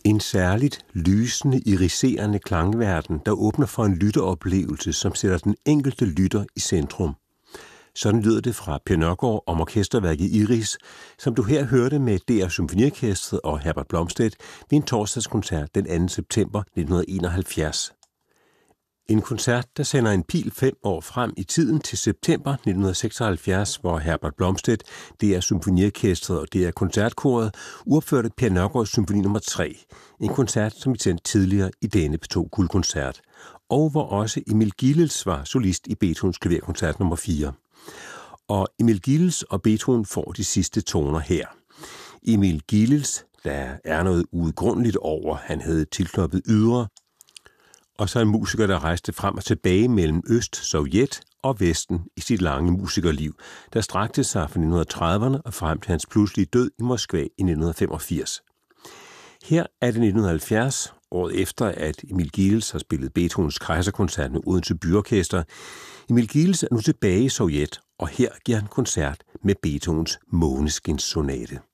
En særligt lysende, iriserende klangverden, der åbner for en lytteoplevelse, som sætter den enkelte lytter i centrum. Sådan lyder det fra Per Nørgård om orkesterværket Iris, som du her hørte med DR Symfoniorkestret og Herbert Blomstedt ved en torsdagskoncert den 2. september 1971. En koncert, der sender en pil 5 år frem i tiden til september 1976, hvor Herbert Blomstedt, DR Symfoniorkestret og DR Koncertkoret uopførte Per Nørgårds symfoni nummer 3, en koncert, som vi sendte tidligere i denne P2 Guldkoncert, og hvor også Emil Gilels var solist i Beethovens klaverkoncert nummer 4. Og Emil Gilels og Beethoven får de sidste toner her. Emil Gilels, der er noget uudgrundeligt over, han havde tilknoppet ydre, og så en musiker, der rejste frem og tilbage mellem Øst, Sovjet og Vesten i sit lange musikerliv, der strakte sig fra 1930'erne og frem til hans pludselige død i Moskva i 1985. Her er det 1970, året efter, at Emil Gilels har spillet Beethovens Kejserkoncert med Odense Byorkester. Emil Gilels er nu tilbage i Sovjet, og her giver han koncert med Beethovens Måneskinssonate.